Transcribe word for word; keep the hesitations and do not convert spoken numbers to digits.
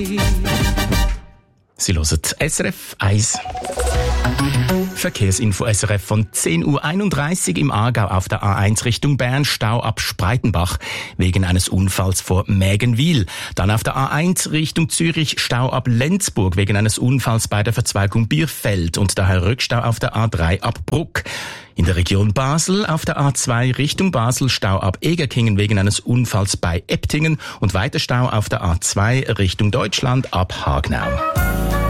Sie hören S R F eins. Verkehrsinfo S R F von zehn Uhr einunddreißig im Aargau auf der A eins Richtung Bern, Stau ab Spreitenbach wegen eines Unfalls vor Mägenwil. Dann auf der A eins Richtung Zürich, Stau ab Lenzburg wegen eines Unfalls bei der Verzweigung Bierfeld und daher Rückstau auf der A drei ab Bruck. In der Region Basel auf der A zwei Richtung Basel, Stau ab Egerkingen wegen eines Unfalls bei Eptingen und weiter Stau auf der A zwei Richtung Deutschland ab Hagnau.